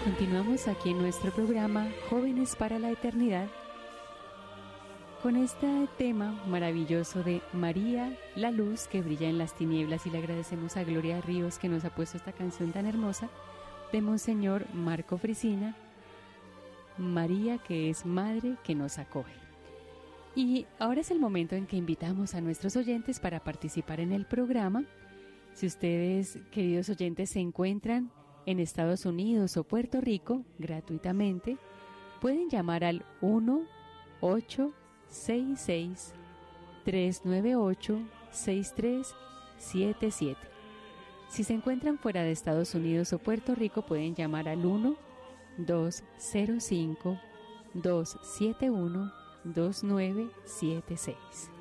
Continuamos aquí en nuestro programa Jóvenes para la Eternidad con este tema maravilloso de María, la luz que brilla en las tinieblas, y le agradecemos a Gloria Ríos que nos ha puesto esta canción tan hermosa de Monseñor Marco Frisina, María que es Madre que nos acoge. Y ahora es el momento en que invitamos a nuestros oyentes para participar en el programa. Si ustedes, queridos oyentes, se encuentran en Estados Unidos o Puerto Rico, gratuitamente, pueden llamar al 1-866-398-6377. Si se encuentran fuera de Estados Unidos o Puerto Rico, pueden llamar al 1-205-271-2976.